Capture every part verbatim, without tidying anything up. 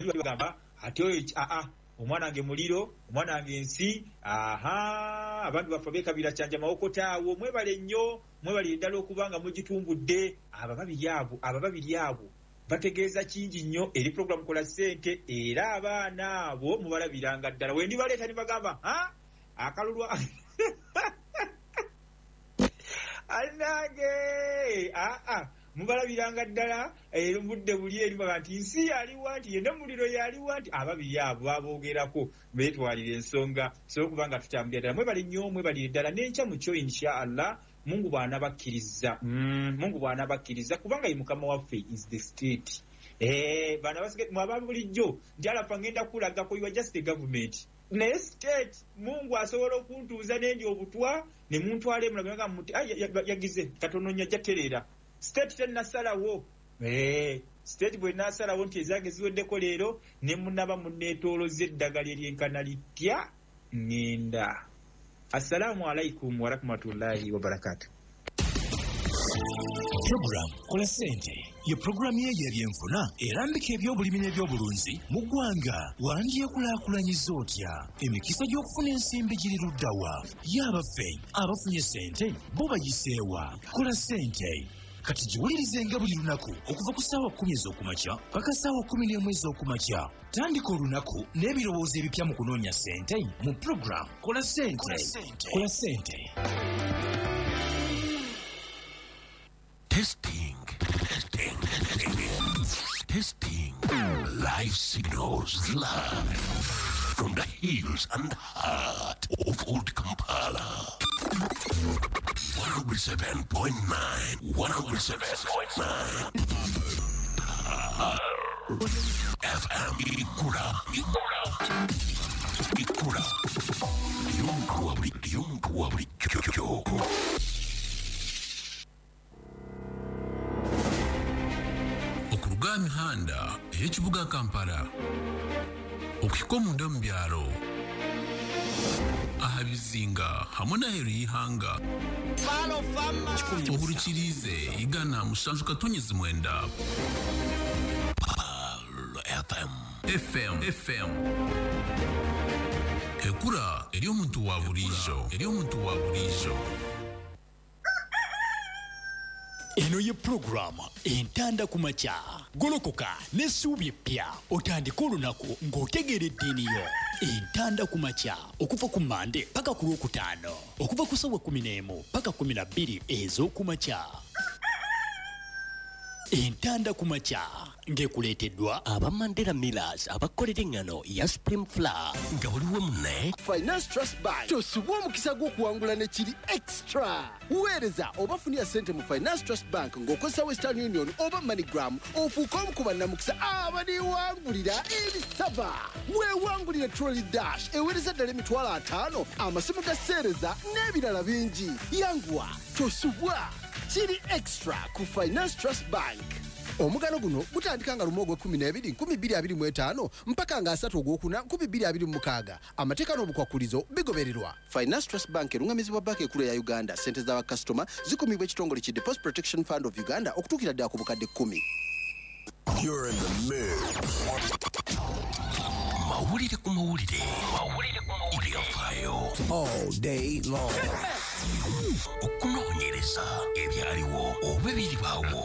bagamba ate oyo a a omwana wange muliro omwana wange ensi aha abantu bafa bekabira kyanja mawokota awo mwebale nnyo mwebale ddala okubanga mugitumbudde aba babiri abo aba babiri abo bategeeza kingi nnyo eri program kola ssente era abaana abo mubalabiranga ddala wendi baleeta ne bagamba ha akalulwa anage a a mubalabiranga ddala ero budde buli eri baganti nsi yaliwa nti yenda muliro yaliwa nti ababiri abo baboogerako betwalira ensonga so kubanga tutambira ddala mwebale nnyo mwebale ddala n'enkya mukyo inshallah Mungu bwana bakkiriza mm, Mungu bwana bakkiriza kubanga ye mukama waffe is the state eh bana basike mwaba bulijjo njala pangenda kulaga ko you are just the government ne state Mungu asobola okuntuuza nendi obutwa ne muntu ale mulaga muti yagize katononya jaterera state tena salawo eh state bwe nasalawo nti ezange ziweddeko leero ne munaba munneetooloze eddagala eryenkana litya ngenda. Assalamu alaikum wa rahmatullahi wa barakatuh. Program Kola Sente ye program ye y'ebyenfuna erambika ebyobulimi n'ebyobulunzi mu ggwanga wandiye kulaakulanyiza otya emikisa gy'okufuna ensimbi giri luddawa y'abaffe abafunye sente bo bagiseewa. Kola Sente kati giwulirizenga buli lunaku okuva ku ssaawa kkumi ez'okumakya paka ssaawa kkumi n'emu ez'okumakya. Tandika olunaku n'ebirowoozo ebipya mu kunoonya ssente mu program Kola Sente. Kola Sente. Testing, testing, testing, testing. Live signals live from the hills and heart of old Kampala. one oh seven point nine, one oh seven point nine. F M Ikura, Ikura, Ikura. Yuntuabri, Yuntuabri, Choco. Okuruga mihanda ekibuga Kampala okukomunda mu byalo ahabizinga hamwe n'aheru y'ihanga obulukirize igana musanju katonyezi mwenda F M F M F M Ekura eri omuntu wa bulijo eri omuntu wa bulijo. Eno ye program entanda kumakya golokoka n'essuubi eppya otandika olunaku ng'otegeeredde eniyo. Entanda kumakya okuva ku Mande paka ku Lwokutaano okuva ku ssaawa kkumi n'emu paka kkumi na bbiri ez'okumakya. Entanda kumakya ng'ekuleeteddwa aba Mandela Millers abakolera engano ya Supreme Flour nga waliwo munne Finance Trust Bank tosubwa omukisa gw'okuwangula ne kiri extra. Weereza oba funira ssente mu Finance Trust Bank ng'okozesa Western Union oba MoneyGram ofuuka omu ku bannamukisa abaliwangulira ebisava. Weewangulire Trolley Dash eweereza ddala emitwalo ataano amasimu ga sseereza n'ebirala bingi. Yanguwa tosubwa kiri extra ku Finance Trust Bank. Omugano guno gutandika nga lumu ogw'ekkumi n'ebiri nkumi bbiri abiri mu etaano mpaka nga asatu ogwokuna nkumi bbiri abiri mu mukaaga. Amateeka n'obukwakulizo bigobererwa. Finance Trust Bank erungamizibwa banka ekkulu ya Uganda. Ssente z'abakasitoma zikumibwa ekitongole ki Deposit Protection Fund of Uganda okutuukira ddala ku bukadde kkumi. You're in the mix. Mawulire ku mawulire. Mawulire ku mawulire. Ebyafaayo. All day long. Okunoonyereza ebyaliwo oba ebiribaawo.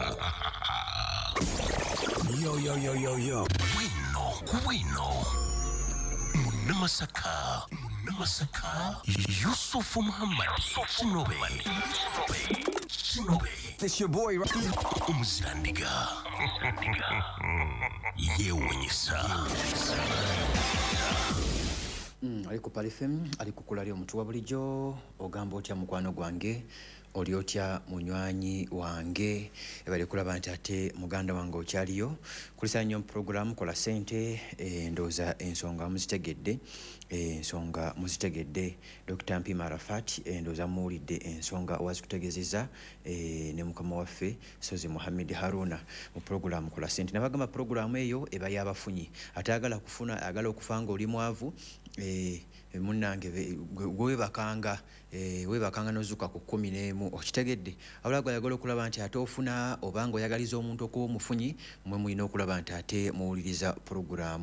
Yo, yo, yo, yo, yo. Bwino ku bwino. Munnamasaka. Munnamasaka. Yusufu Muhammad. Kinobe. Kinobe. It's your boy, right? Omuzirandiga. Yeewuunyisa. Mm, ali ku Palifem, ali ku Kulali omuntu wa bulijjo, ogamba otya mukwano gwange, oli otya munywanyi wange, ebali kulaba nti ate muganda wange okyaliyo. Kulisa nnyo program Kola Sente, e, ndooza ensonga muzitegedde, ensonga muzitegedde. Doctor Mpima Arafat e, ndooza muwulidde ensonga wazikutegeezezza e, ne mukama waffe Sozi Muhammad Haruna mu program Kola Sente. Nabagamba program eyo eba y'abafunyi. Ate agala kufuna agala okufa ng'oli mwavu eh munnange gwe bakanga eh we bakanga nozuka ku kkumi n'emu okitegedde abulago yagala okulaba nti ate ofuna obanga oyagaliza omuntu okuba omufunyi mwe mulina okulaba nti ate muwuliriza program